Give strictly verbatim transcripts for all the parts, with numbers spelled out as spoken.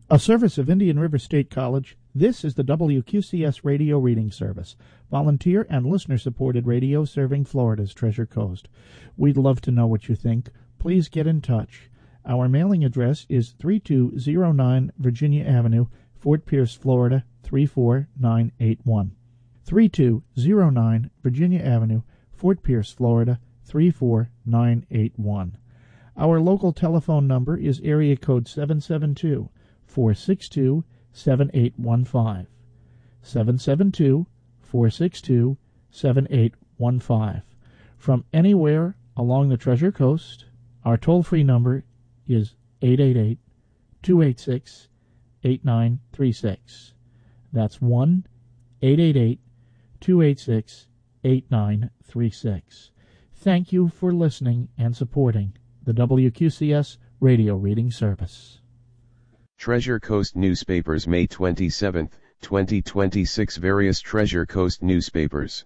A service of Indian River State College, this is the W Q C S Radio Reading Service, volunteer and listener-supported radio serving Florida's Treasure Coast. We'd love to know what you think. Please get in touch. Our mailing address is three two zero nine Virginia Avenue, Fort Pierce, Florida, three four nine eight one. three two zero nine Virginia Avenue, Fort Pierce, Florida, three four nine eight one. Our local telephone number is area code seven seven two, four six two, seven eight one five. seven seven two, four six two, seven eight one five. From anywhere along the Treasure Coast, our toll-free number is eight eight eight, two eight six, eight nine three six. That's one eight eight eight, two eight six, eight nine three six. Thank you for listening and supporting the W Q C S Radio Reading Service. Treasure Coast Newspapers, May twenty-seventh, twenty twenty-six. Various Treasure Coast newspapers.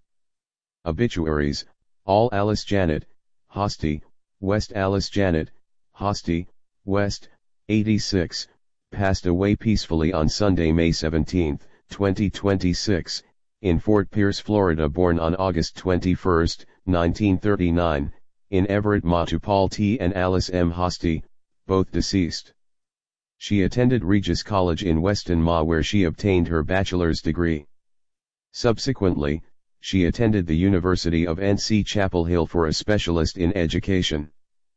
Obituaries: All Alice Janet, Hosty, West. Alice Janet, Hosty, West, eighty-six, passed away peacefully on Sunday, May seventeenth, twenty twenty-six, in Fort Pierce, Florida. Born on August twenty-first, nineteen thirty-nine, in Everett, Ma, to Paul T. and Alice M. Hosty, both deceased. She attended Regis College in Weston, Ma, where she obtained her bachelor's degree. Subsequently, she attended the University of N C Chapel Hill for a specialist in education.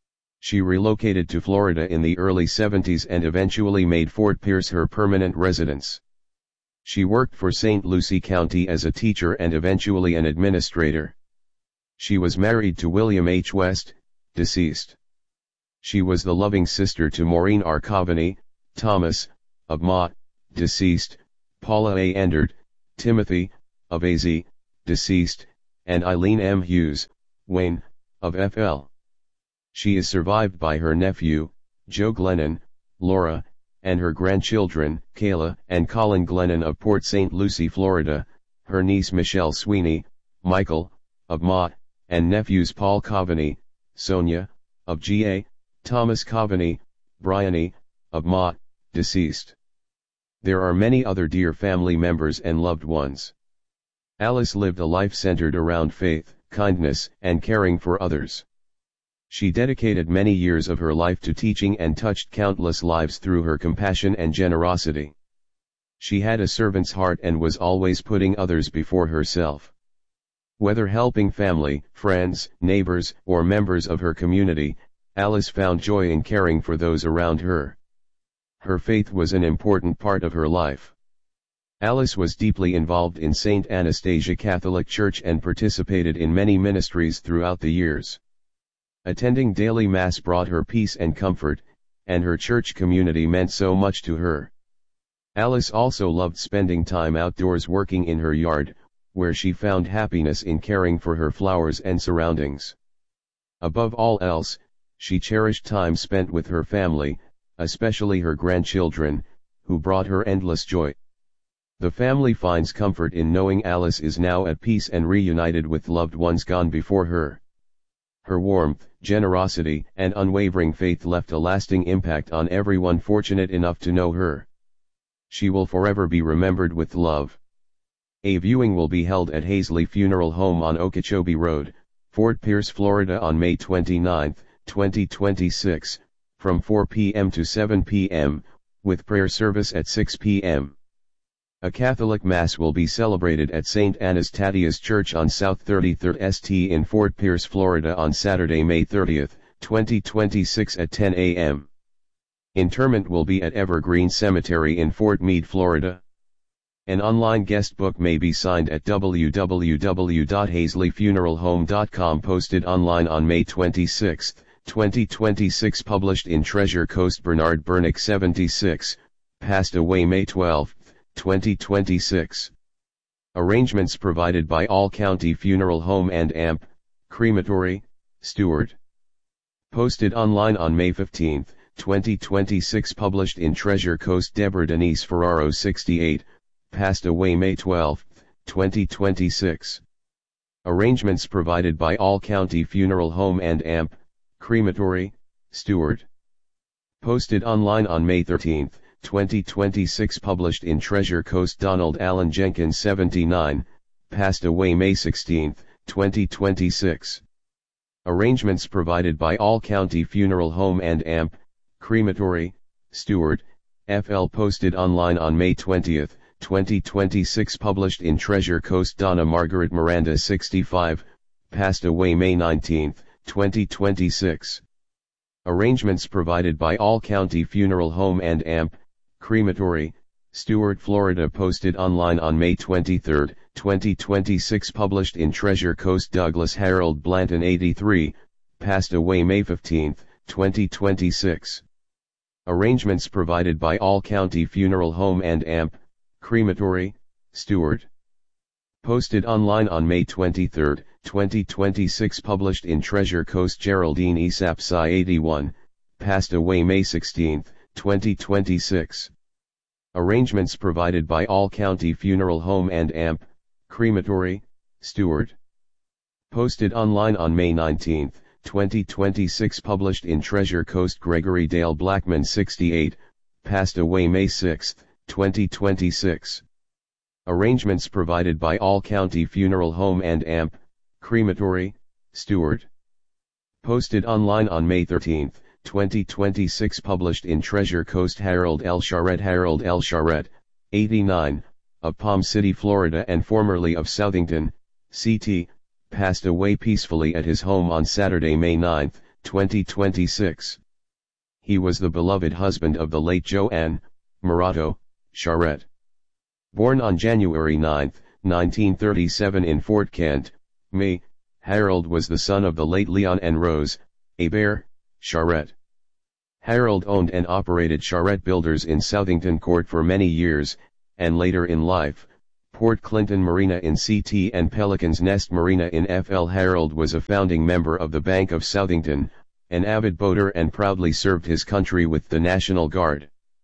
She relocated to Florida in the early seventies and eventually made Fort Pierce her permanent residence. She worked for Saint Lucie County as a teacher and eventually an administrator. She was married to William H. West, deceased. She was the loving sister to Maureen R. Coveney, Thomas, of Ma, deceased, Paula A. Endert, Timothy, of A Z, deceased, and Eileen M. Hughes, Wayne, of F L. She is survived by her nephew, Joe Glennon, Laura, and her grandchildren, Kayla and Colin Glennon of Port Saint Lucie, Florida, her niece Michelle Sweeney, Michael, of Ma, and nephews Paul Coveney, Sonia, of G A, Thomas Coveney, Bryony, of Ma, deceased. There are many other dear family members and loved ones. Alice lived a life centered around faith, kindness, and caring for others. She dedicated many years of her life to teaching and touched countless lives through her compassion and generosity. She had a servant's heart and was always putting others before herself. Whether helping family, friends, neighbors, or members of her community, Alice found joy in caring for those around her. Her faith was an important part of her life. Alice was deeply involved in Saint Anastasia Catholic Church and participated in many ministries throughout the years. Attending daily Mass brought her peace and comfort, and her church community meant so much to her. Alice also loved spending time outdoors working in her yard, where she found happiness in caring for her flowers and surroundings. Above all else, she cherished time spent with her family, especially her grandchildren, who brought her endless joy. The family finds comfort in knowing Alice is now at peace and reunited with loved ones gone before her. Her warmth, generosity, and unwavering faith left a lasting impact on everyone fortunate enough to know her. She will forever be remembered with love. A viewing will be held at Hazley Funeral Home on Okeechobee Road, Fort Pierce, Florida on May twenty-ninth, twenty twenty-six, from four p m to seven p m, with prayer service at six p m A Catholic Mass will be celebrated at Saint Anastasia's Church on South thirty-third Street in Fort Pierce, Florida on Saturday, May thirtieth, twenty twenty-six at ten a m Interment will be at Evergreen Cemetery in Fort Meade, Florida. An online guest book may be signed at w w w dot hazley funeral home dot com. Posted online on May twenty-sixth, twenty twenty-six. Published in Treasure Coast. Bernard Bernick, seventy-six, passed away May twelfth, twenty twenty-six. Arrangements provided by All County Funeral Home and A M P, Crematory, Stewart. Posted online on May fifteenth, twenty twenty-six. Published in Treasure Coast. Deborah Denise Ferraro, sixty-eight, passed away May twelfth, twenty twenty-six. Arrangements provided by All County Funeral Home and A M P, Crematory, Stewart. Posted online on May thirteenth, twenty twenty-six. Published in Treasure Coast. Donald Allen Jenkins, seventy-nine, passed away May sixteenth, twenty twenty-six. Arrangements provided by All County Funeral Home and A M P, Crematory, Stuart, F L. Posted online on May twentieth, twenty twenty-six. Published in Treasure Coast. Donna Margaret Miranda, sixty-five, passed away May nineteenth, twenty twenty-six. Arrangements provided by All County Funeral Home and A M P, Crematory, Stuart, Florida. Posted online on May twenty-third, twenty twenty-six. Published in Treasure Coast. Douglas Harold Blanton, eighty-three, passed away May fifteenth, twenty twenty-six. Arrangements provided by All County Funeral Home and A M P, Crematory, Stuart. Posted online on May twenty-third, twenty twenty-six. Published in Treasure Coast. Geraldine E. Sapsai, eighty-one, passed away May sixteenth, twenty twenty-six. Arrangements provided by All County Funeral Home and A M P, Crematory, Stuart. Posted online on May nineteenth, twenty twenty-six. Published in Treasure Coast. Gregory Dale Blackman, sixty-eight, passed away May sixth, twenty twenty-six. Arrangements provided by All County Funeral Home and A M P, Crematory, Stuart. Posted online on May thirteenth, twenty twenty-six. Published in Treasure Coast. Harold L. Charette Harold L. Charette, eighty-nine, of Palm City, Florida and formerly of Southington, C T, passed away peacefully at his home on Saturday, May ninth, twenty twenty-six. He was the beloved husband of the late Joanne Morato Charette. Born on January ninth, nineteen thirty-seven in Fort Kent, Maine, Harold was the son of the late Leon and Rose Hebert Charette. Harold owned and operated Charette Builders in Southington Court for many years, and later in life, Port Clinton Marina in C T and Pelican's Nest Marina in F L. Harold was a founding member of the Bank of Southington, an avid boater, and proudly served his country with the National Guard.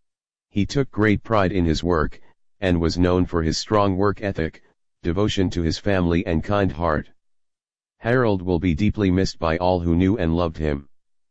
He took great pride in his work, and was known for his strong work ethic, devotion to his family and kind heart. Harold will be deeply missed by all who knew and loved him.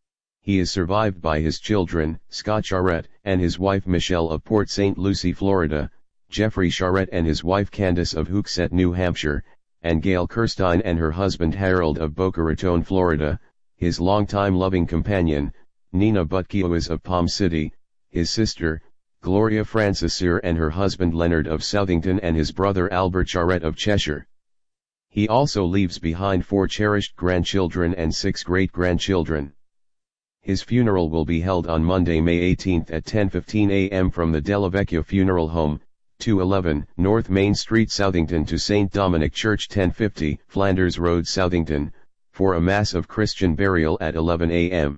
He is survived by his children, Scott Charette, and his wife Michelle of Port Saint Lucie, Florida, Jeffrey Charette and his wife Candace of Hooksett, New Hampshire, and Gail Kirstein and her husband Harold of Boca Raton, Florida, his longtime loving companion, Nina Butkiewicz of Palm City, his sister, Gloria Francisir and her husband Leonard of Southington, and his brother Albert Charette of Cheshire. He also leaves behind four cherished grandchildren and six great-grandchildren. His funeral will be held on Monday, May eighteenth at ten fifteen a m from the Della Vecchia Funeral Home, two eleven North Main Street, Southington, to Saint Dominic Church, ten fifty Flanders Road, Southington, for a Mass of Christian burial at eleven a m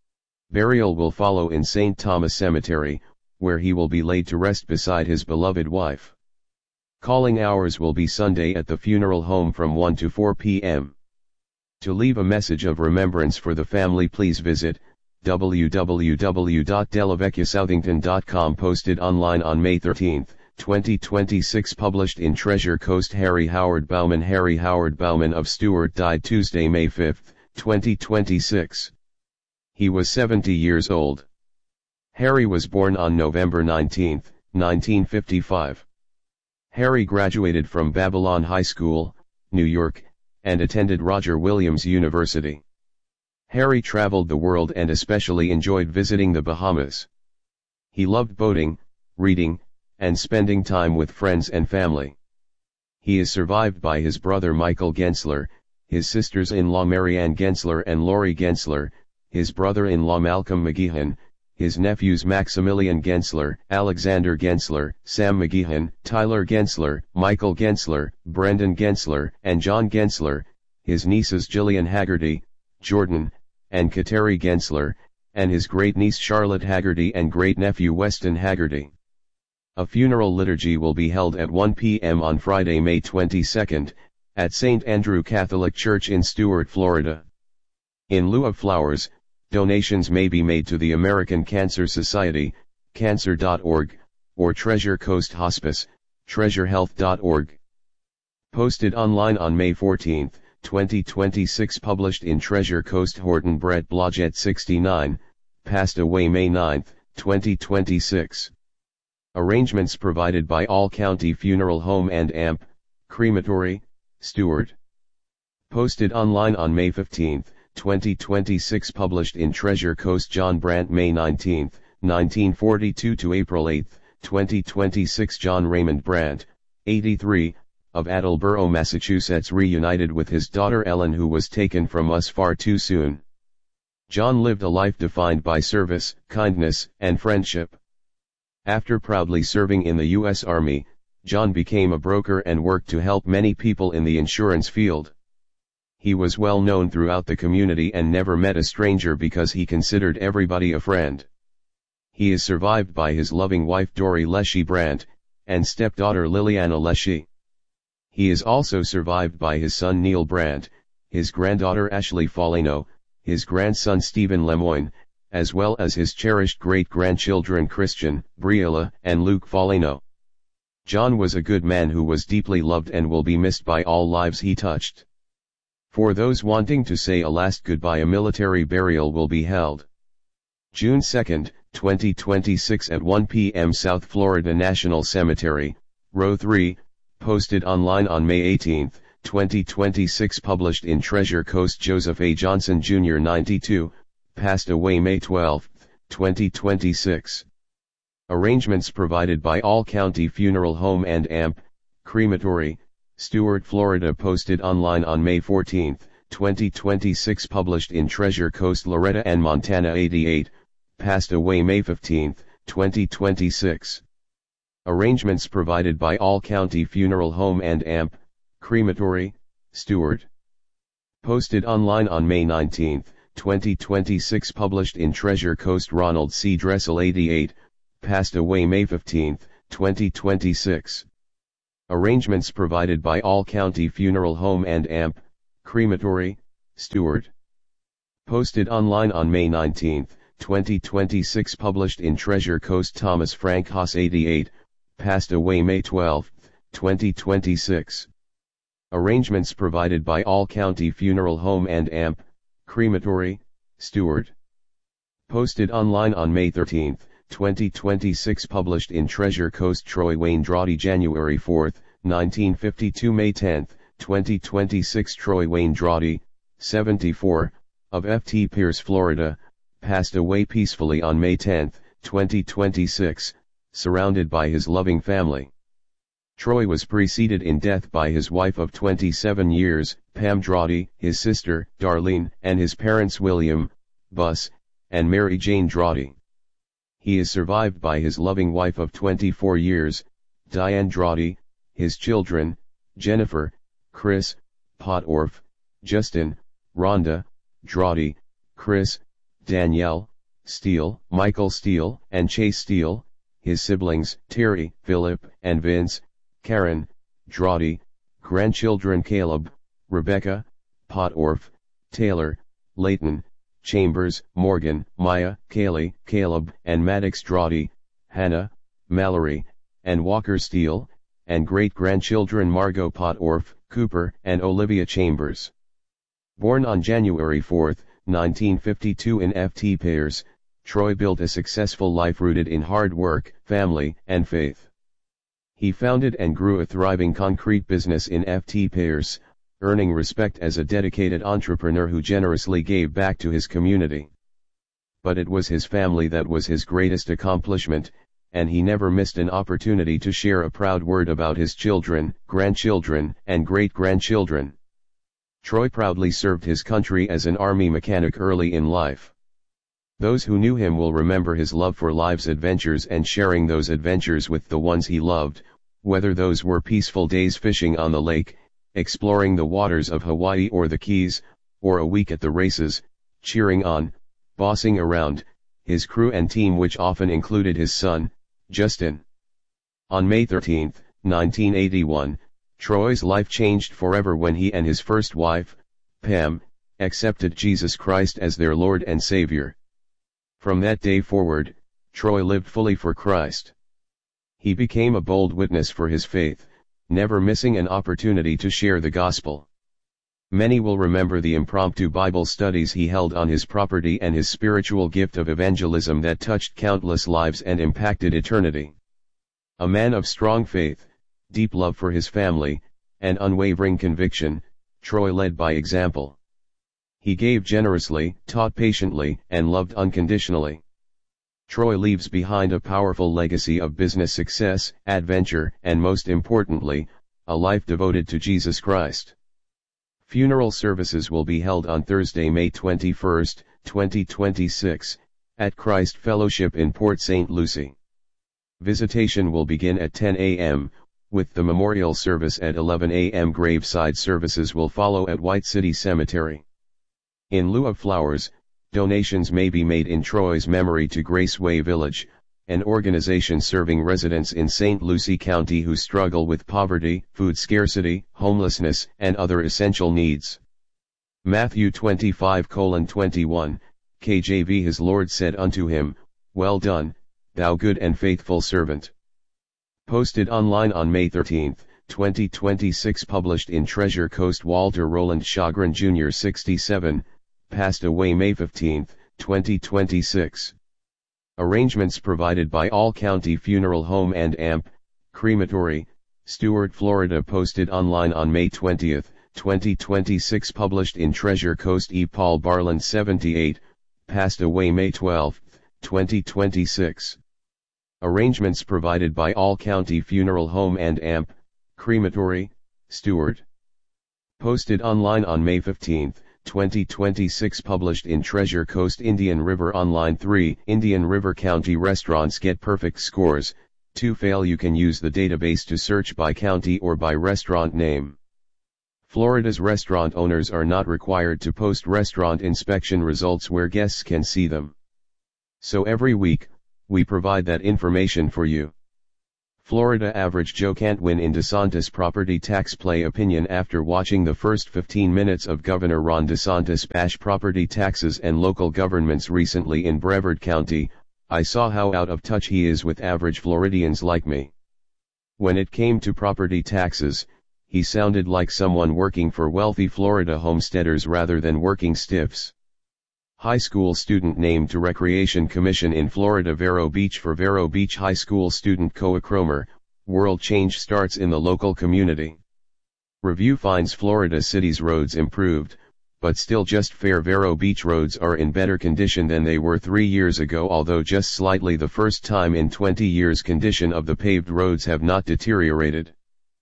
Burial will follow in Saint Thomas Cemetery, where he will be laid to rest beside his beloved wife. Calling hours will be Sunday at the funeral home from one to four p m To leave a message of remembrance for the family, please visit w w w dot della vecchia southington dot com. Posted online on May thirteenth, twenty twenty-six. Published in Treasure Coast. Harry Howard Bauman Harry Howard Bauman of Stuart died Tuesday, May fifth, twenty twenty-six. He was seventy years old. Harry was born on November nineteenth, nineteen fifty-five. Harry graduated from Babylon High School, New York, and attended Roger Williams University. Harry traveled the world and especially enjoyed visiting the Bahamas. He loved boating, reading, and spending time with friends and family. He is survived by his brother Michael Gensler, his sisters-in-law Marianne Gensler and Lori Gensler, his brother-in-law Malcolm McGeehan, his nephews Maximilian Gensler, Alexander Gensler, Sam McGeehan, Tyler Gensler, Michael Gensler, Brendan Gensler, and John Gensler, his nieces Gillian Haggerty, Jordan, and Kateri Gensler, and his great-niece Charlotte Haggerty and great-nephew Weston Haggerty. A funeral liturgy will be held at one p m on Friday, May twenty-second, at Saint Andrew Catholic Church in Stuart, Florida. In lieu of flowers, donations may be made to the American Cancer Society, cancer dot org, or Treasure Coast Hospice, treasure health dot org. Posted online on May fourteenth, twenty twenty-six. Published in Treasure Coast. Horton Brett Blodgett, sixty-nine, passed away May ninth, twenty twenty-six. Arrangements provided by All County Funeral Home and A M P, Crematory, Stuart. Posted online on May fifteenth, twenty twenty-six. Published in Treasure Coast. John Brandt, May nineteenth, nineteen forty-two to April eighth, twenty twenty-six. John Raymond Brandt, eighty-three, of Attleboro, Massachusetts, reunited with his daughter Ellen, who was taken from us far too soon. John lived a life defined by service, kindness, and friendship. After proudly serving in the U S Army, John became a broker and worked to help many people in the insurance field. He was well known throughout the community and never met a stranger because he considered everybody a friend. He is survived by his loving wife Dory Leshy Brandt, and stepdaughter Liliana Leshy. He is also survived by his son Neil Brandt, his granddaughter Ashley Foligno, his grandson Stephen Lemoyne, as well as his cherished great-grandchildren Christian, Briella, and Luke Foligno. John was a good man who was deeply loved and will be missed by all lives he touched. For those wanting to say a last goodbye, a military burial will be held June second, twenty twenty-six at one p m South Florida National Cemetery, Row three, posted online on May eighteenth, twenty twenty-six. Published in Treasure Coast. Joseph A. Johnson Junior ninety-two, passed away May twelfth, twenty twenty-six. Arrangements provided by All County Funeral Home and A M P, Crematory, Stuart, Florida. Posted online on May fourteenth, twenty twenty-six. Published in Treasure Coast. Loretta Ann Montana eighty-eight, passed away May fifteenth, twenty twenty-six. Arrangements provided by All County Funeral Home and A M P, Crematory, Stuart. Posted online on May nineteenth, twenty twenty-six. Published in Treasure Coast. Ronald C. Dressel eighty-eight, passed away May fifteenth, twenty twenty-six. Arrangements provided by All County Funeral Home and A M P, Crematory, Stuart. Posted online on May nineteenth, twenty twenty-six. Published in Treasure Coast. Thomas Frank Haas eighty-eight, passed away May twelfth, twenty twenty-six. Arrangements provided by All County Funeral Home and A M P, Crematory, Stuart. Posted online on May thirteenth, twenty twenty-six. Published in Treasure Coast. Troy Wayne Drawdy January fourth, nineteen fifty-two. May tenth, twenty twenty-six. Troy Wayne Drawdy, seventy-four, of F T Pierce, Florida, passed away peacefully on May tenth, twenty twenty-six, surrounded by his loving family. Troy was preceded in death by his wife of twenty-seven years, Pam Drawdy, his sister, Darlene, and his parents William, Bus, and Mary Jane Drawdy. He is survived by his loving wife of twenty-four years, Diane Drawdy, his children, Jennifer, Chris, Potorf, Justin, Rhonda, Drawdy, Chris, Danielle, Steele, Michael Steele, and Chase Steele, his siblings, Terry, Philip, and Vince, Karen, Drawdy, grandchildren Caleb, Rebecca, Potorf, Taylor, Leighton, Chambers, Morgan, Maya, Kaylee, Caleb, and Maddox Drawdy, Hannah, Mallory, and Walker Steele, and great-grandchildren Margot Potorf, Cooper, and Olivia Chambers. Born on January fourth, nineteen fifty-two in F T Pierce, Troy built a successful life rooted in hard work, family, and faith. He founded and grew a thriving concrete business in F T Pierce, earning respect as a dedicated entrepreneur who generously gave back to his community. But it was his family that was his greatest accomplishment, and he never missed an opportunity to share a proud word about his children, grandchildren, and great-grandchildren. Troy proudly served his country as an Army mechanic early in life. Those who knew him will remember his love for life's adventures and sharing those adventures with the ones he loved, whether those were peaceful days fishing on the lake, exploring the waters of Hawaii or the Keys, or a week at the races, cheering on, bossing around, his crew and team, which often included his son, Justin. On May thirteenth, nineteen eighty-one, Troy's life changed forever when he and his first wife, Pam, accepted Jesus Christ as their Lord and Savior. From that day forward, Troy lived fully for Christ. He became a bold witness for his faith, never missing an opportunity to share the gospel. Many will remember the impromptu Bible studies he held on his property and his spiritual gift of evangelism that touched countless lives and impacted eternity. A man of strong faith, deep love for his family, and unwavering conviction, Troy led by example. He gave generously, taught patiently, and loved unconditionally. Troy leaves behind a powerful legacy of business success, adventure, and most importantly, a life devoted to Jesus Christ. Funeral services will be held on Thursday, May twenty-first, twenty twenty-six, at Christ Fellowship in Port Saint Lucie. Visitation will begin at ten a m, with the memorial service at eleven a m Graveside services will follow at White City Cemetery. In lieu of flowers, donations may be made in Troy's memory to Graceway Village, an organization serving residents in Saint Lucie County who struggle with poverty, food scarcity, homelessness, and other essential needs. Matthew twenty-five twenty-one, K J V. His Lord said unto him, Well done, thou good and faithful servant. Posted online on May thirteenth, twenty twenty-six. Published in Treasure Coast. Walter Roland Shagrin Junior sixty-seven, passed away May fifteenth, twenty twenty-six. Arrangements provided by All County Funeral Home and A M P, Crematory, Stuart, Florida. Posted online on May twentieth, twenty twenty-six. Published in Treasure Coast. E. Paul Barland seventy-eight, passed away May twelfth, twenty twenty-six. Arrangements provided by All County Funeral Home and A M P, Crematory, Stuart. Posted online on May fifteenth, twenty twenty-six. Published in Treasure Coast. Indian River Online. Three. Indian River County restaurants get perfect scores. To fail, you can use the database to search by county or by restaurant name. Florida's restaurant owners are not required to post restaurant inspection results where guests can see them. So every week, we provide that information for you. Florida average Joe can't win in DeSantis property tax play opinion. After watching the first fifteen minutes of Governor Ron DeSantis bash property taxes and local governments recently in Brevard County, I saw how out of touch he is with average Floridians like me. When it came to property taxes, he sounded like someone working for wealthy Florida homesteaders rather than working stiffs. High school student named to Recreation Commission in Florida. Vero Beach. For Vero Beach High School student Koa Cromer, world change starts in the local community. Review finds Florida city's roads improved, but still just fair. Vero Beach roads are in better condition than they were three years ago, although just slightly. The first time in twenty years condition of the paved roads have not deteriorated.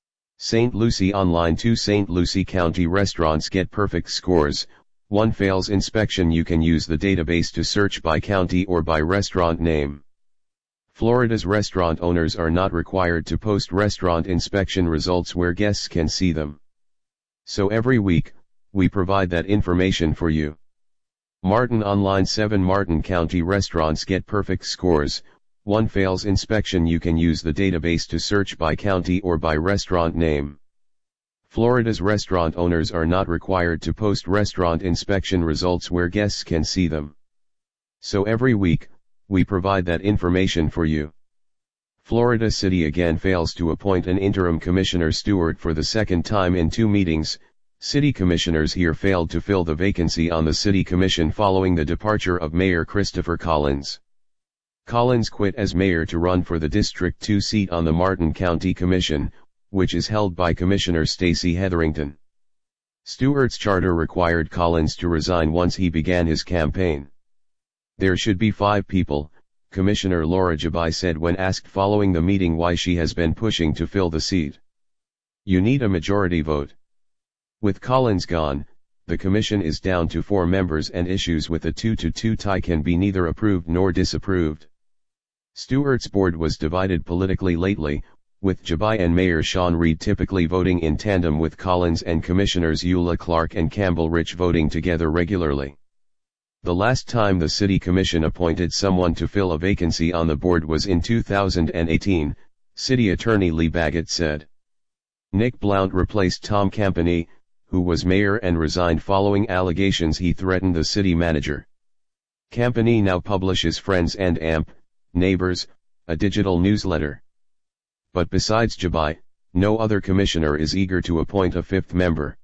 Saint Lucie Online. Two Saint Lucie County restaurants get perfect scores. One fails inspection. You can use the database to search by county or by restaurant name. Florida's restaurant owners are not required to post restaurant inspection results where guests can see them. So every week, we provide that information for you. Martin Online. Seven Martin County restaurants get perfect scores. One fails inspection. You can use the database to search by county or by restaurant name. Florida's restaurant owners are not required to post restaurant inspection results where guests can see them. So every week, we provide that information for you. Florida City again fails to appoint an interim commissioner. Stuart. For the second time in two meetings, city commissioners here failed to fill the vacancy on the city commission following the departure of Mayor Christopher Collins. Collins quit as mayor to run for the District two seat on the Martin County Commission, which is held by Commissioner Stacey Hetherington. Stuart's charter required Collins to resign once he began his campaign. There should be five people, Commissioner Laura Jabai said when asked following the meeting why she has been pushing to fill the seat. You need a majority vote. With Collins gone, the commission is down to four members and issues with a two to two tie can be neither approved nor disapproved. Stuart's board was divided politically lately, with Jabai and Mayor Sean Reed typically voting in tandem with Collins and Commissioners Eula Clark and Campbell Rich voting together regularly. The last time the City Commission appointed someone to fill a vacancy on the board was in two thousand eighteen, City Attorney Lee Baggett said. Nick Blount replaced Tom Campany, who was mayor and resigned following allegations he threatened the city manager. Campany now publishes Friends and A M P, Neighbors, a digital newsletter. But besides Jabai, no other commissioner is eager to appoint a fifth member.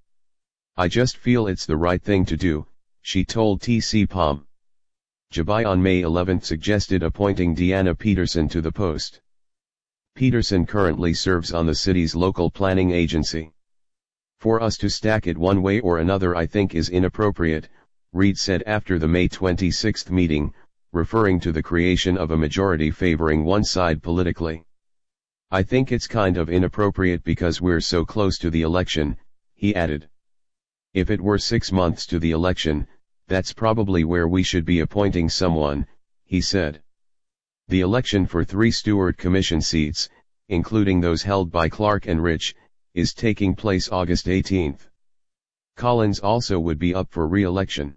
I just feel it's the right thing to do, she told T C P O M. Jabai on May eleventh suggested appointing Deanna Peterson to the post. Peterson currently serves on the city's local planning agency. For us to stack it one way or another I think is inappropriate, Reed said after the May twenty-sixth meeting, referring to the creation of a majority favoring one side politically. I think it's kind of inappropriate because we're so close to the election, he added. If it were six months to the election, that's probably where we should be appointing someone, he said. The election for three Steward Commission seats, including those held by Clark and Rich, is taking place August eighteenth. Collins also would be up for re-election.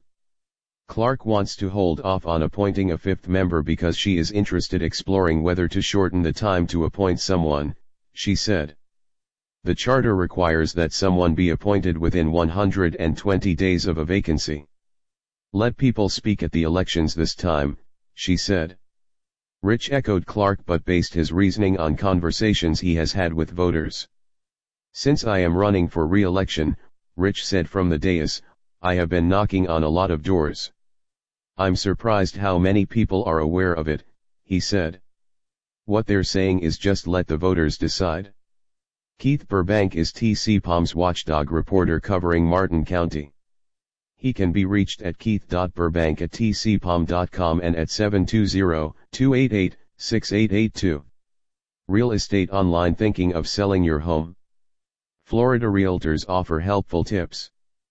Clark wants to hold off on appointing a fifth member because she is interested exploring whether to shorten the time to appoint someone, she said. The charter requires that someone be appointed within one hundred twenty days of a vacancy. Let people speak at the elections this time, she said. Rich echoed Clark but based his reasoning on conversations he has had with voters. Since I am running for re-election, Rich said from the dais, I have been knocking on a lot of doors. I'm surprised how many people are aware of it, he said. What they're saying is just let the voters decide. Keith Burbank is T C P O M's watchdog reporter covering Martin County. He can be reached at keith dot burbank at t c p o m dot com and at seven two zero, two eight eight, six eight eight two. Real Estate Online. Thinking of selling your home? Florida Realtors offer helpful tips.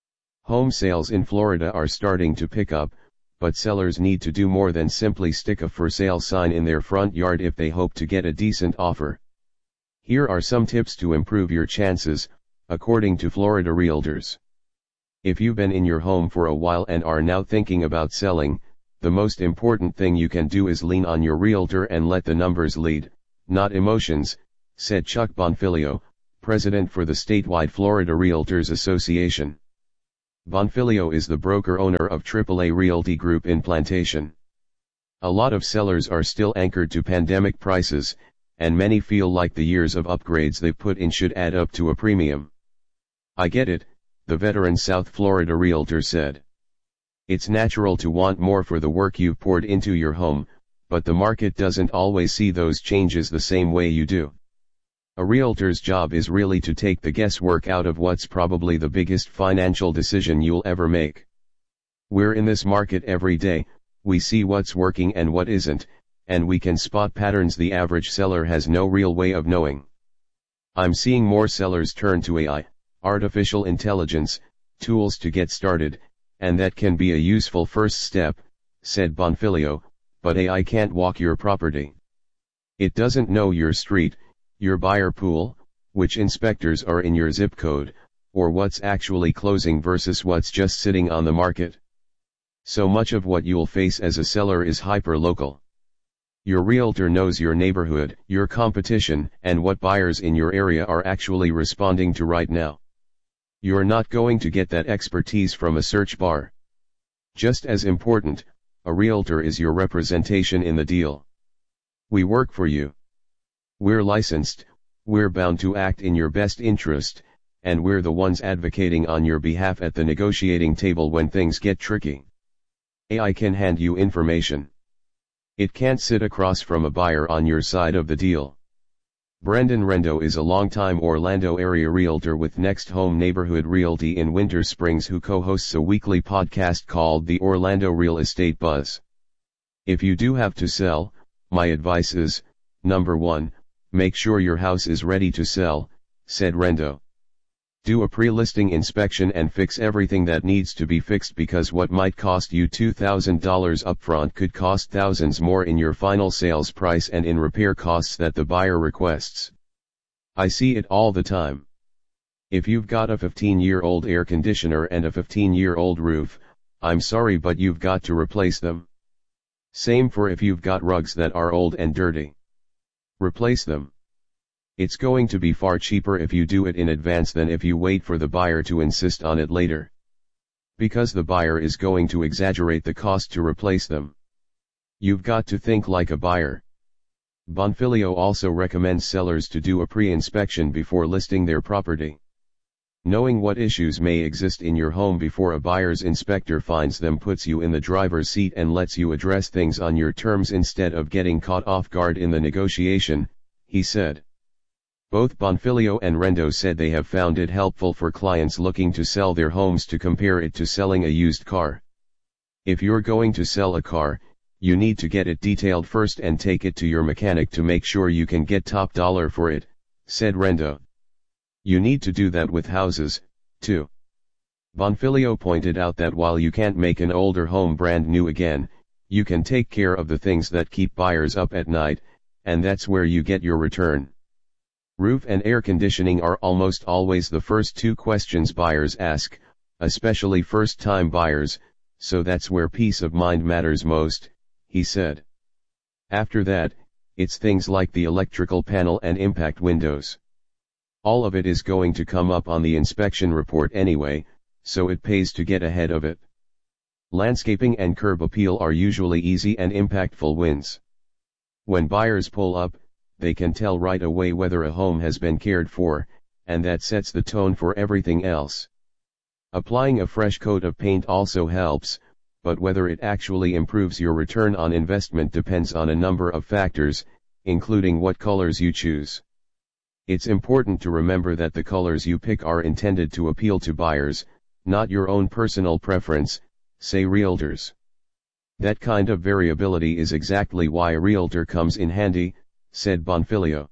Home sales in Florida are starting to pick up, but sellers need to do more than simply stick a for sale sign in their front yard if they hope to get a decent offer. Here are some tips to improve your chances, according to Florida Realtors. If you've been in your home for a while and are now thinking about selling, the most important thing you can do is lean on your realtor and let the numbers lead, not emotions, said Chuck Bonfilio, president for the statewide Florida Realtors Association. Bonfilio is the broker-owner of triple A Realty Group in Plantation. A lot of sellers are still anchored to pandemic prices, and many feel like the years of upgrades they put in should add up to a premium. I get it, the veteran South Florida realtor said. It's natural to want more for the work you've poured into your home, but the market doesn't always see those changes the same way you do. A realtor's job is really to take the guesswork out of what's probably the biggest financial decision you'll ever make. We're in this market every day, we see what's working and what isn't, and we can spot patterns the average seller has no real way of knowing. I'm seeing more sellers turn to A I, artificial intelligence, tools to get started, and that can be a useful first step, said Bonfilio, but A I can't walk your property. It doesn't know your street, your buyer pool, which inspectors are in your zip code, or what's actually closing versus what's just sitting on the market. So much of what you'll face as a seller is hyper-local. Your realtor knows your neighborhood, your competition, and what buyers in your area are actually responding to right now. You're not going to get that expertise from a search bar. Just as important, a realtor is your representation in the deal. We work for you. We're licensed, we're bound to act in your best interest, and we're the ones advocating on your behalf at the negotiating table when things get tricky. A I can hand you information. It can't sit across from a buyer on your side of the deal. Brendan Rendo is a longtime Orlando area realtor with Next Home Neighborhood Realty in Winter Springs who co-hosts a weekly podcast called The Orlando Real Estate Buzz. If you do have to sell, my advice is, number one, make sure your house is ready to sell, said Rendo. Do a pre-listing inspection and fix everything that needs to be fixed because what might cost you two thousand dollars upfront could cost thousands more in your final sales price and in repair costs that the buyer requests. I see it all the time. If you've got a fifteen-year-old air conditioner and a fifteen-year-old roof, I'm sorry but you've got to replace them. Same for if you've got rugs that are old and dirty. Replace them. It's going to be far cheaper if you do it in advance than if you wait for the buyer to insist on it later. Because the buyer is going to exaggerate the cost to replace them. You've got to think like a buyer. Bonfilio also recommends sellers to do a pre-inspection before listing their property. Knowing what issues may exist in your home before a buyer's inspector finds them puts you in the driver's seat and lets you address things on your terms instead of getting caught off guard in the negotiation, he said. Both Bonfilio and Rendo said they have found it helpful for clients looking to sell their homes to compare it to selling a used car. If you're going to sell a car, you need to get it detailed first and take it to your mechanic to make sure you can get top dollar for it, said Rendo. You need to do that with houses, too. Bonfilio pointed out that while you can't make an older home brand new again, you can take care of the things that keep buyers up at night, and that's where you get your return. Roof and air conditioning are almost always the first two questions buyers ask, especially first-time buyers, so that's where peace of mind matters most, he said. After that, it's things like the electrical panel and impact windows. All of it is going to come up on the inspection report anyway, so it pays to get ahead of it. Landscaping and curb appeal are usually easy and impactful wins. When buyers pull up, they can tell right away whether a home has been cared for, and that sets the tone for everything else. Applying a fresh coat of paint also helps, but whether it actually improves your return on investment depends on a number of factors, including what colors you choose. It's important to remember that the colors you pick are intended to appeal to buyers, not your own personal preference, say realtors. That kind of variability is exactly why a realtor comes in handy, said Bonfilio.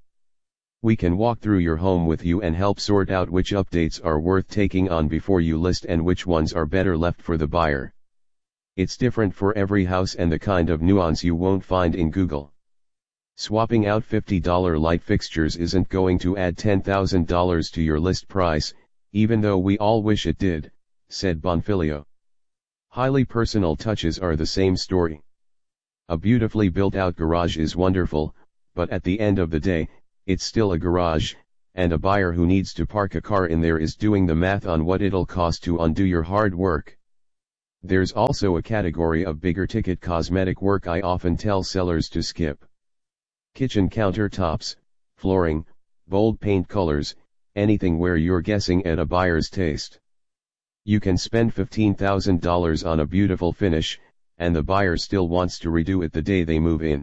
We can walk through your home with you and help sort out which updates are worth taking on before you list and which ones are better left for the buyer. It's different for every house and the kind of nuance you won't find in Google. Swapping out fifty dollar light fixtures isn't going to add ten thousand dollars to your list price, even though we all wish it did, said Bonfilio. Highly personal touches are the same story. A beautifully built-out garage is wonderful, but at the end of the day, it's still a garage, and a buyer who needs to park a car in there is doing the math on what it'll cost to undo your hard work. There's also a category of bigger ticket cosmetic work I often tell sellers to skip. Kitchen countertops, flooring, bold paint colors, anything where you're guessing at a buyer's taste. You can spend fifteen thousand dollars on a beautiful finish, and the buyer still wants to redo it the day they move in.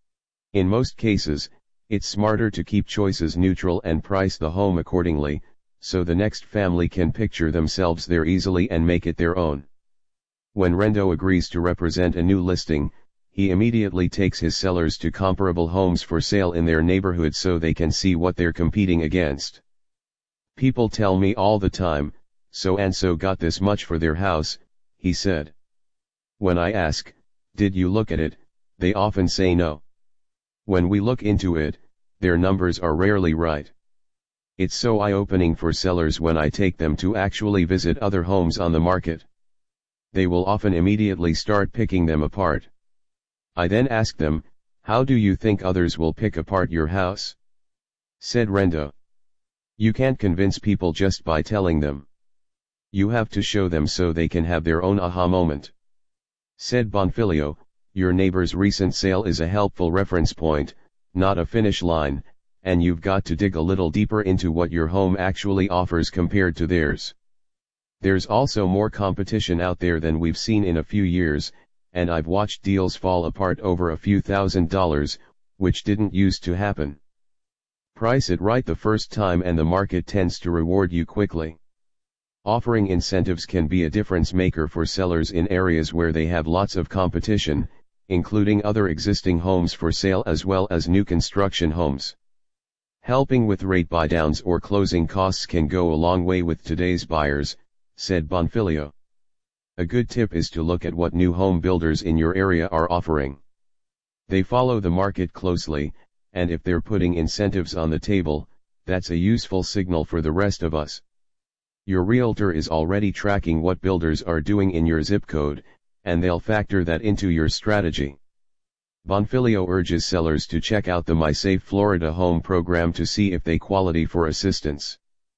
In most cases, it's smarter to keep choices neutral and price the home accordingly, so the next family can picture themselves there easily and make it their own. When Rendo agrees to represent a new listing, he immediately takes his sellers to comparable homes for sale in their neighborhood so they can see what they're competing against. People tell me all the time, so and so got this much for their house, he said. When I ask, did you look at it, they often say no. When we look into it, their numbers are rarely right. It's so eye-opening for sellers when I take them to actually visit other homes on the market. They will often immediately start picking them apart. I then ask them, how do you think others will pick apart your house? Said Rendo. You can't convince people just by telling them. You have to show them so they can have their own aha moment. Said Bonfilio, your neighbor's recent sale is a helpful reference point, not a finish line, and you've got to dig a little deeper into what your home actually offers compared to theirs. There's also more competition out there than we've seen in a few years, and I've watched deals fall apart over a few thousand dollars, which didn't used to happen. Price it right the first time and the market tends to reward you quickly. Offering incentives can be a difference maker for sellers in areas where they have lots of competition, including other existing homes for sale as well as new construction homes. Helping with rate buydowns or closing costs can go a long way with today's buyers, said Bonfilio. A good tip is to look at what new home builders in your area are offering. They follow the market closely, and if they're putting incentives on the table, that's a useful signal for the rest of us. Your realtor is already tracking what builders are doing in your zip code, and they'll factor that into your strategy. Bonfilio urges sellers to check out the MySafe Florida Home program to see if they qualify for assistance.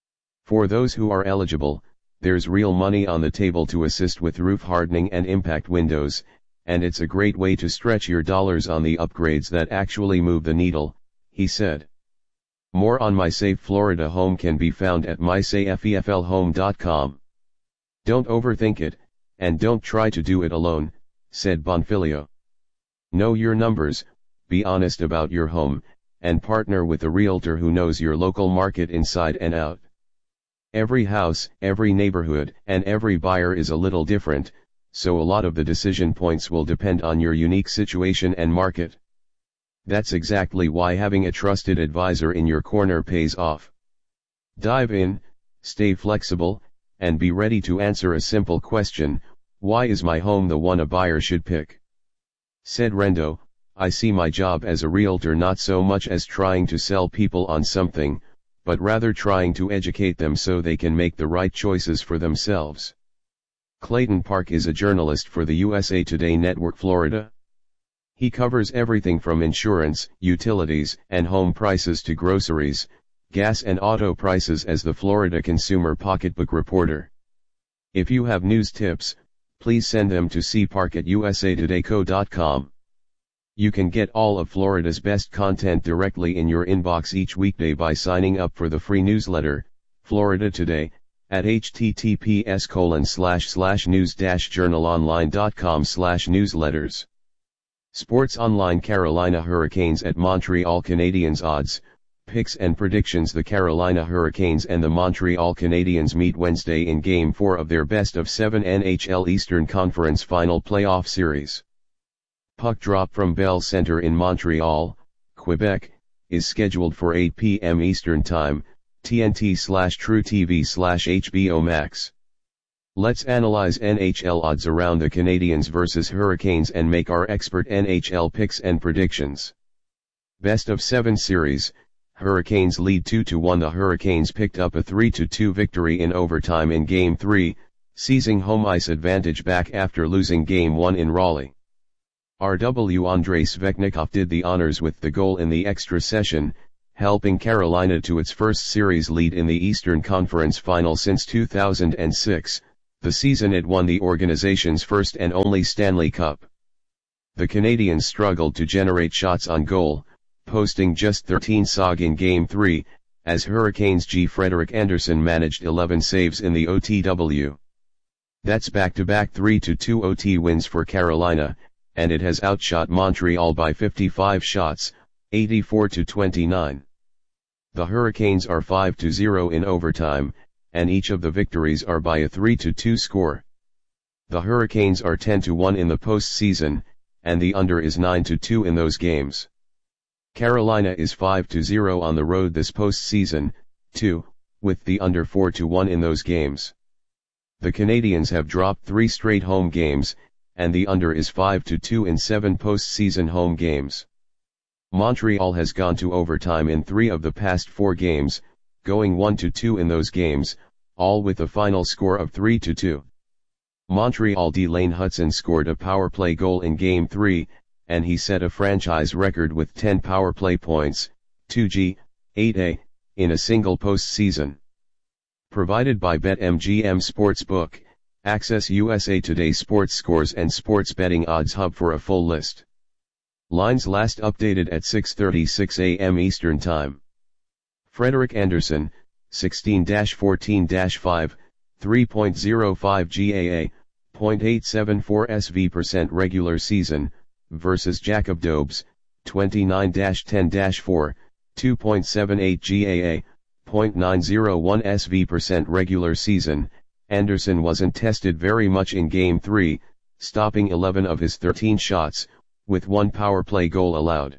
For those who are eligible, there's real money on the table to assist with roof hardening and impact windows, and it's a great way to stretch your dollars on the upgrades that actually move the needle, he said. More on MySafe Florida Home can be found at my safe f l home dot com. Don't overthink it, and don't try to do it alone, said Bonfilio. Know your numbers, be honest about your home, and partner with a realtor who knows your local market inside and out. Every house, every neighborhood, and every buyer is a little different, so a lot of the decision points will depend on your unique situation and market. That's exactly why having a trusted advisor in your corner pays off. Dive in, stay flexible, and be ready to answer a simple question: why is my home the one a buyer should pick? Said Rendo, I see my job as a realtor not so much as trying to sell people on something, but rather trying to educate them so they can make the right choices for themselves. Clayton Park is a journalist for the U S A Today Network Florida. He covers everything from insurance, utilities, and home prices to groceries, gas and auto prices as the Florida Consumer Pocketbook reporter. If you have news tips, please send them to c park at u s a today co dot com. You can get all of Florida's best content directly in your inbox each weekday by signing up for the free newsletter, Florida Today, at https colon slash slash news dash journalonline dot com slash newsletters. Sports Online Carolina Hurricanes at Montreal Canadiens odds, picks and predictions. The Carolina Hurricanes and the Montreal Canadiens meet Wednesday in Game four of their best of seven N H L Eastern Conference Final Playoff Series. Puck drop from Bell Center in Montreal, Quebec, is scheduled for eight p m Eastern Time, T N T slash True T V slash H B O Max. Let's analyze N H L odds around the Canadiens versus Hurricanes and make our expert N H L picks and predictions. Best of seven series, Hurricanes lead two to one. The Hurricanes picked up a three to two victory in overtime in Game three, seizing home ice advantage back after losing Game one in Raleigh. R W Andrei Svechnikov did the honors with the goal in the extra session, helping Carolina to its first series lead in the Eastern Conference Final since two thousand six, the season it won the organization's first and only Stanley Cup. The Canadiens struggled to generate shots on goal, posting just thirteen S O G in Game three, as Hurricanes G. Frederik Andersen managed eleven saves in the O T W. That's back-to-back three to two O T wins for Carolina, and it has outshot Montreal by fifty-five shots, eighty-four to twenty-nine. The Hurricanes are five to zero in overtime, and each of the victories are by a three to two score. The Hurricanes are ten to one in the postseason, and the under is nine to two in those games. Carolina is five to zero on the road this postseason, too, with the under four to one in those games. The Canadiens have dropped three straight home games, and the under is five to two in seven postseason home games. Montreal has gone to overtime in three of the past four games, going one to two in those games, all with a final score of three to two. Montreal D. Lane Hutson scored a power play goal in Game three, and he set a franchise record with ten power play points, two G, eight A, in a single postseason. Provided by BetMGM Sportsbook, access U S A Today sports scores and sports betting odds hub for a full list. Lines last updated at six thirty-six a m Eastern Time. Frederik Andersen, sixteen fourteen five, three point oh five G A A, zero point eight seven four S V percent regular season, versus Jacob Dobes, twenty-nine ten four, two point seven eight G A A, zero point nine oh one S V percent regular season. Andersen wasn't tested very much in Game three, stopping eleven of his thirteen shots, with one power play goal allowed.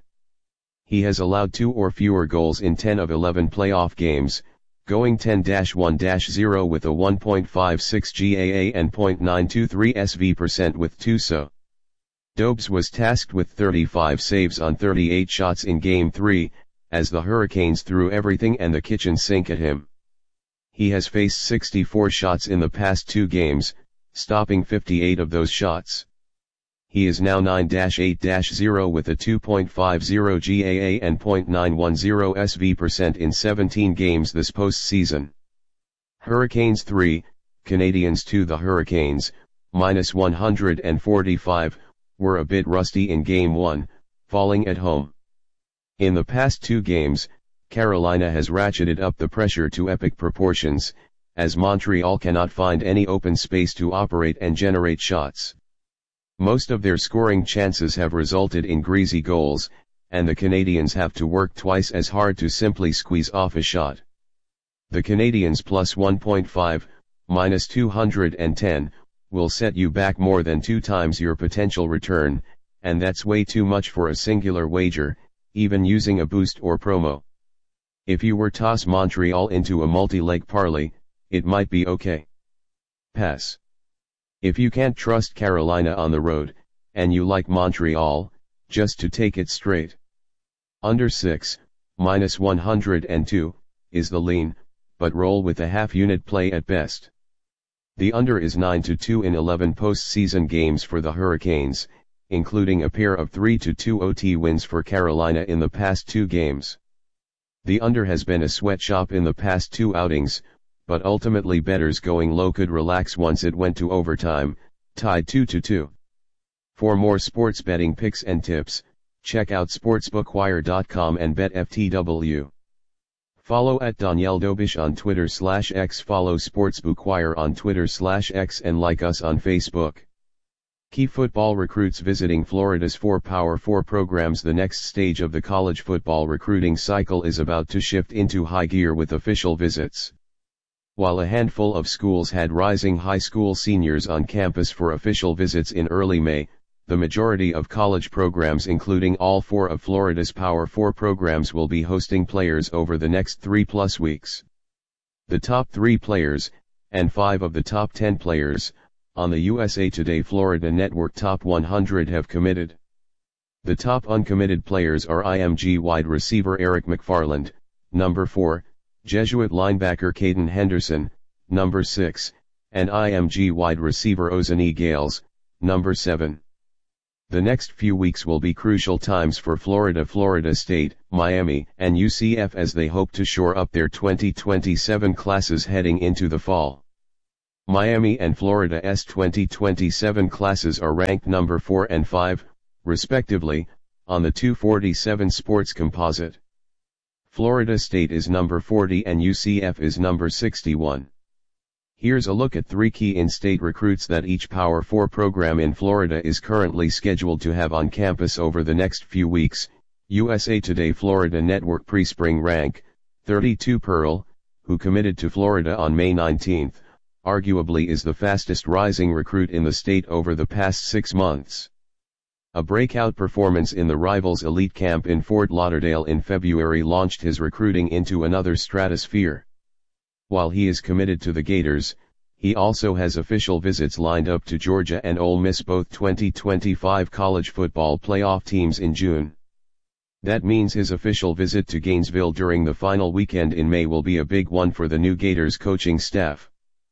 He has allowed two or fewer goals in ten of eleven playoff games, going ten one zero with a one point five six G A A and zero point nine two three S V percent with two S O. Dobes was tasked with thirty-five saves on thirty-eight shots in Game three, as the Hurricanes threw everything and the kitchen sink at him. He has faced sixty-four shots in the past two games, stopping fifty-eight of those shots. He is now nine eight zero with a two point five zero G A A and zero point nine one zero S V percent in seventeen games this postseason. Hurricanes three, Canadiens two. The Hurricanes, minus one hundred forty-five, were a bit rusty in Game one, falling at home. In the past two games, Carolina has ratcheted up the pressure to epic proportions, as Montreal cannot find any open space to operate and generate shots. Most of their scoring chances have resulted in greasy goals, and the Canadians have to work twice as hard to simply squeeze off a shot. The Canadians plus one point five, minus two hundred ten, will set you back more than two times your potential return, and that's way too much for a singular wager, even using a boost or promo. If you were toss Montreal into a multi-leg parlay, it might be okay. Pass. If you can't trust Carolina on the road, and you like Montreal, just to take it straight. Under six, minus one hundred two, is the lean, but roll with a half-unit play at best. The under is nine to two in eleven postseason games for the Hurricanes, including a pair of three to two O T wins for Carolina in the past two games. The under has been a sweatshop in the past two outings, but ultimately bettors going low could relax once it went to overtime, tied two to two. For more sports betting picks and tips, check out sportsbookwire dot com and bet F T W. Follow at Danielle Dobish on Twitter slash X, follow Sportsbookwire on Twitter slash X, and like us on Facebook. Key football recruits visiting Florida's four Power Four programs. The next stage of the college football recruiting cycle is about to shift into high gear with official visits. While a handful of schools had rising high school seniors on campus for official visits in early May, the majority of college programs, including all four of Florida's Power Four programs, will be hosting players over the next three-plus weeks. The top three players, and five of the top ten players, on the U S A Today Florida Network Top one hundred have committed. The top uncommitted players are I M G wide receiver Eric McFarland, number four, Jesuit linebacker Caden Henderson, number six, and I M G wide receiver Ozani Gales, number seven. The next few weeks will be crucial times for Florida, Florida State, Miami, and U C F as they hope to shore up their twenty twenty-seven classes heading into the fall. Miami and Florida's twenty twenty-seven classes are ranked number four and five, respectively, on the two forty-seven Sports Composite. Florida State is number forty and U C F is number sixty-one. Here's a look at three key in-state recruits that each Power Four program in Florida is currently scheduled to have on campus over the next few weeks. U S A Today Florida Network Pre-Spring Rank, thirty-two Pearl, who committed to Florida on May nineteenth, arguably is the fastest rising recruit in the state over the past six months. A breakout performance in the Rivals Elite Camp in Fort Lauderdale in February launched his recruiting into another stratosphere. While he is committed to the Gators, he also has official visits lined up to Georgia and Ole Miss, both twenty twenty-five college football playoff teams, in June. That means his official visit to Gainesville during the final weekend in May will be a big one for the new Gators coaching staff.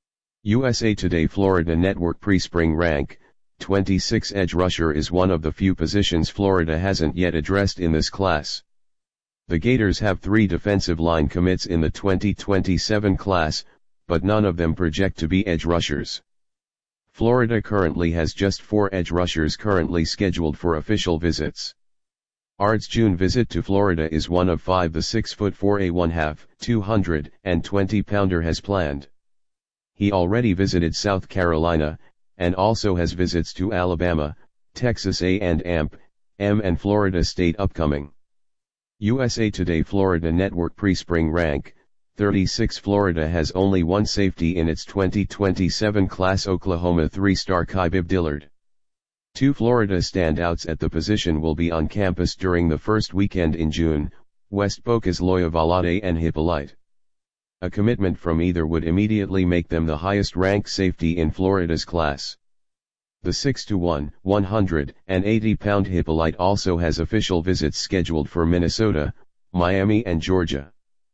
U S A Today Florida Network Pre-Spring Rank, twenty-six Edge rusher is one of the few positions Florida hasn't yet addressed in this class. The Gators have three defensive line commits in the twenty twenty-seven class, but none of them project to be edge rushers. Florida currently has just four edge rushers currently scheduled for official visits. Ard's June visit to Florida is one of five the six foot four A one half, two hundred twenty pounder has planned. He already visited South Carolina, and also has visits to Alabama, Texas A and M, and Florida State upcoming. U S A Today Florida Network Pre-Spring Rank, thirty-six Florida has only one safety in its twenty twenty-seven class, Oklahoma three-star Kybib Dillard. Two Florida standouts at the position will be on campus during the first weekend in June, West Boca's Loyavalade and Hippolyte. A commitment from either would immediately make them the highest ranked safety in Florida's class. The six to one, one hundred eighty pound Hippolyte also has official visits scheduled for Minnesota, Miami and Georgia.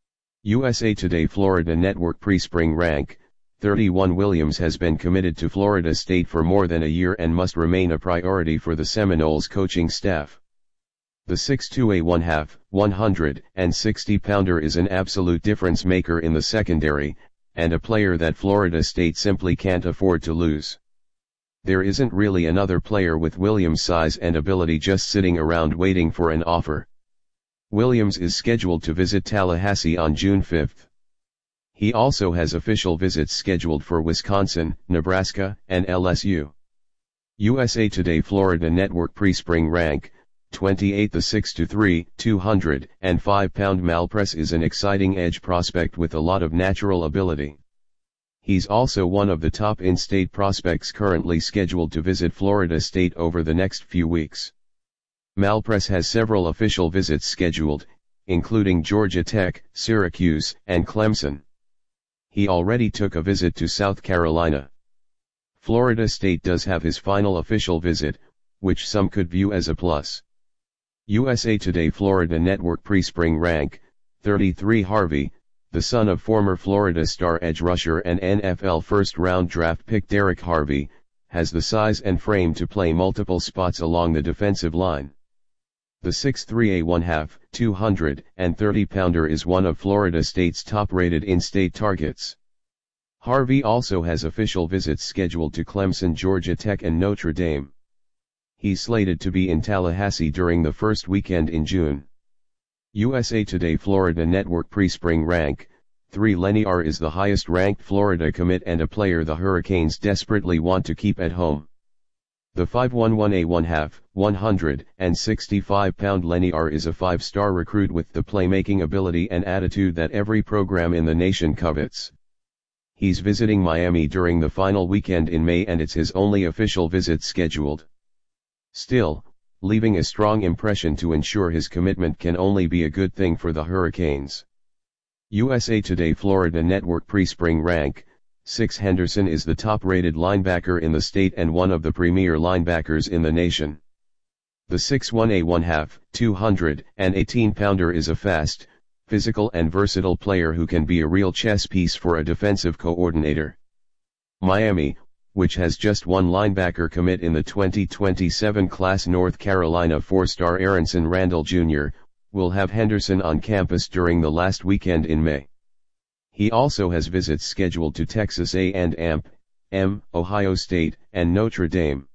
U S A Today Florida Network Pre-Spring Rank, thirty-one Williams has been committed to Florida State for more than a year and must remain a priority for the Seminoles coaching staff. The six two A one half, one hundred sixty pounder is an absolute difference maker in the secondary, and a player that Florida State simply can't afford to lose. There isn't really another player with Williams' size and ability just sitting around waiting for an offer. Williams is scheduled to visit Tallahassee on June fifth. He also has official visits scheduled for Wisconsin, Nebraska, and L S U. U S A Today Florida Network Pre-Spring Rank, twenty-eight. The six to three, two hundred five pound Malpress is an exciting edge prospect with a lot of natural ability. He's also one of the top in-state prospects currently scheduled to visit Florida State over the next few weeks. Malpress has several official visits scheduled, including Georgia Tech, Syracuse, and Clemson. He already took a visit to South Carolina. Florida State does have his final official visit, which some could view as a plus. U S A Today Florida Network pre-spring rank, thirty-three. Harvey, the son of former Florida star edge rusher and N F L first-round draft pick Derek Harvey, has the size and frame to play multiple spots along the defensive line. The six three, one half, two hundred thirty pounder is one of Florida State's top-rated in-state targets. Harvey also has official visits scheduled to Clemson, Georgia Tech and Notre Dame. He's slated to be in Tallahassee during the first weekend in June. U S A Today Florida Network pre-spring rank, three. Lenny R is the highest-ranked Florida commit and a player the Hurricanes desperately want to keep at home. The five one one, one half, one hundred sixty-five pound Lenny R is a five-star recruit with the playmaking ability and attitude that every program in the nation covets. He's visiting Miami during the final weekend in May and it's his only official visit scheduled. Still, leaving a strong impression to ensure his commitment can only be a good thing for the Hurricanes. U S A Today Florida Network pre-spring rank, six. Henderson is the top-rated linebacker in the state and one of the premier linebackers in the nation. The six one, one half, two hundred eighteen pounder is a fast, physical and versatile player who can be a real chess piece for a defensive coordinator. Miami, which has just one linebacker commit in the twenty twenty-seven class, North Carolina four-star Aronson Randall Junior, will have Henderson on campus during the last weekend in May. He also has visits scheduled to Texas A and M, Ohio State, and Notre Dame.